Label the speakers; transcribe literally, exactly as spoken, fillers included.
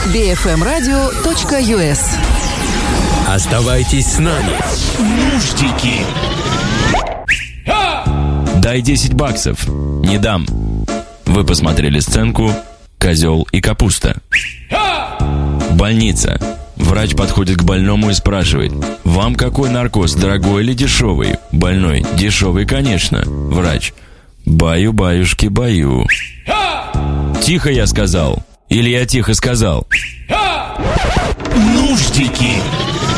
Speaker 1: би эф эм радио точка ю эс.
Speaker 2: Оставайтесь с нами. Нуждики. Дай десять баксов. Не дам. Вы посмотрели сценку «Козел и капуста». Больница. Врач подходит к больному и спрашивает: «Вам какой наркоз, дорогой или дешевый?» Больной: «Дешевый, конечно». Врач: «Баю-баюшки, баю». «Тихо, я сказал». Или я тихо сказал? Нуждики.